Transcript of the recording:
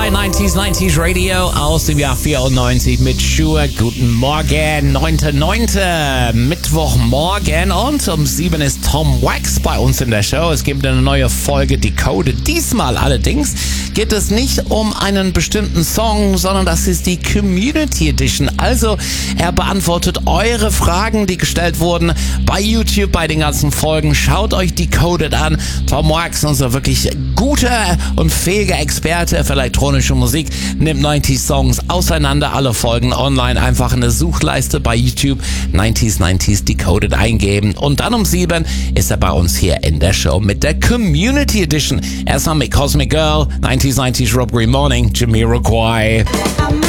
bei 90s Radio aus dem Jahr 94 mit Shure. Guten Morgen, 9.9. Mittwochmorgen und um 7 ist Tom Wax bei uns in der Show. Es gibt eine neue Folge Decoded. Diesmal allerdings geht es nicht um einen bestimmten Song, sondern das ist die Community Edition. Also er beantwortet eure Fragen, die gestellt wurden bei YouTube, bei den ganzen Folgen. Schaut euch Decoded an. Tom Wax, unser wirklich guter und fähiger Experte für elektronische Musik, nimmt 90 Songs auseinander, alle Folgen online, einfach in der Suchleiste bei YouTube 90s Decoded eingeben und dann um 7 ist er bei uns hier in der Show mit der Community Edition. Erstmal mit Cosmic Girl, 90s Rob Green Morning, Jamiroquai.